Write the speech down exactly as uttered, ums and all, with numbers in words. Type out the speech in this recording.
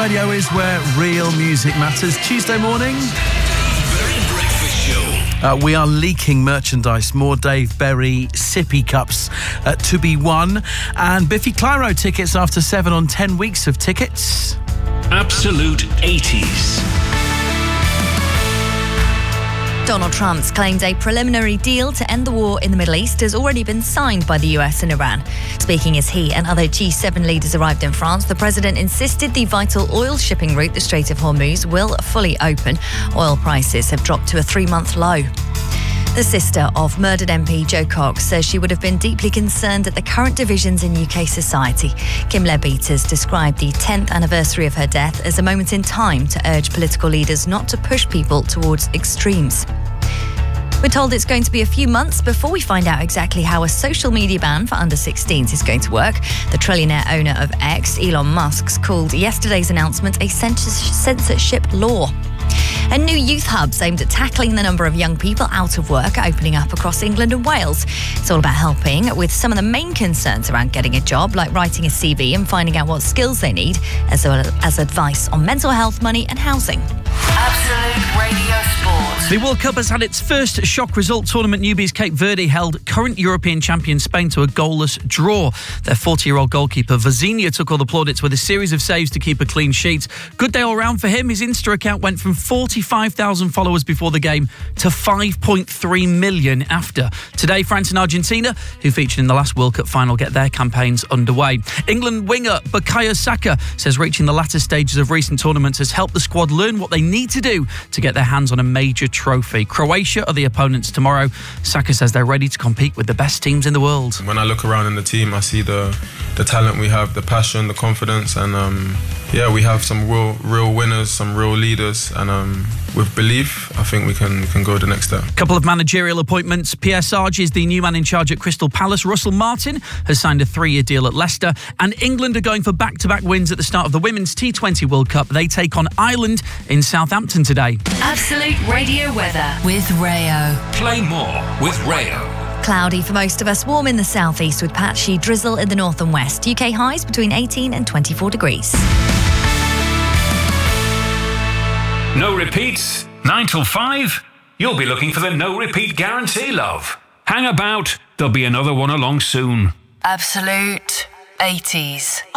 Radio is where real music matters. Tuesday morning. Uh, we are leaking merchandise. More Dave Berry sippy cups uh, to be won. And Biffy Clyro tickets after seven on ten weeks of tickets. Absolute eighties. Donald Trump's claimed a preliminary deal to end the war in the Middle East has already been signed by the U S and Iran. Speaking as he and other G seven leaders arrived in France, the president insisted the vital oil shipping route, the Strait of Hormuz, will fully open. Oil prices have dropped to a three-month low. The sister of murdered M P Jo Cox says she would have been deeply concerned at the current divisions in U K society. Kim Leadbeater has described the tenth anniversary of her death as a moment in time to urge political leaders not to push people towards extremes. We're told it's going to be a few months before we find out exactly how a social media ban for under sixteens is going to work. The trillionaire owner of X, Elon Musk, called yesterday's announcement a censorship law. And new youth hubs aimed at tackling the number of young people out of work are opening up across England and Wales. It's all about helping with some of the main concerns around getting a job, like writing a C V and finding out what skills they need, as well as advice on mental health, money and housing. Absolute Radio Sport. The World Cup has had its first shock result. Tournament newbies Cape Verde held current European champion Spain to a goalless draw. Their forty-year-old goalkeeper Vozinha took all the plaudits with a series of saves to keep a clean sheet. Good day all round for him. His Insta account went from forty-five thousand followers before the game to five point three million after. Today, France and Argentina, who featured in the last World Cup final, get their campaigns underway. England winger Bukayo Saka says reaching the latter stages of recent tournaments has helped the squad learn what they need to do to get their hands on a major trophy. Croatia are the opponents tomorrow. Saka says they're ready to compete with the best teams in the world. When I look around in the team, I see the the talent we have, the passion, the confidence, and um, yeah, we have some real real winners, some real leaders, and um, with belief, I think we can can go the next step. Couple of managerial appointments. Pierre Sarge is the new man in charge at Crystal Palace. Russell Martin has signed a three-year deal at Leicester, and England are going for back-to-back wins at the start of the Women's T twenty World Cup. They take on Ireland in Southampton today. Absolute Radio weather with Rayo. Play more with Rayo. Cloudy for most of us, warm in the southeast with patchy drizzle in the north and west. U K highs between eighteen and twenty-four degrees. No repeats? nine till five? You'll be looking for the no repeat guarantee, love. Hang about, there'll be another one along soon. Absolute eighties.